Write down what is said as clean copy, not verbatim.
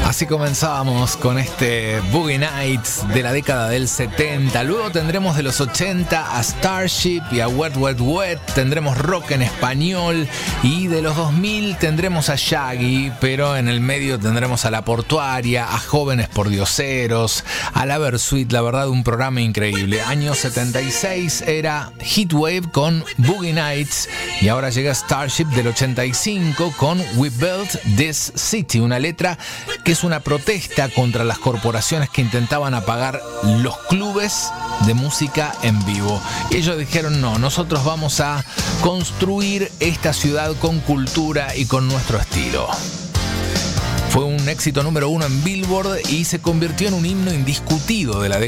Así comenzábamos con este Boogie Nights de la década del 70. Luego tendremos de los 80 a Starship y a Wet Wet Wet. Tendremos rock en español. Y de los 2000 tendremos a Shaggy. Pero en el medio tendremos a La Portuaria, a Jóvenes Pordioseros, a la Versuit. La verdad, un programa increíble. Año 76 era Heatwave con Boogie Nights. Y ahora llega Starship del 85 con We Built This City. Una letra que es una protesta contra las corporaciones que intentaban apagar los clubes de música en vivo. Y ellos dijeron, no, nosotros vamos a construir esta ciudad con cultura y con nuestro estilo. Fue un éxito número 1 en Billboard y se convirtió en un himno indiscutido de la década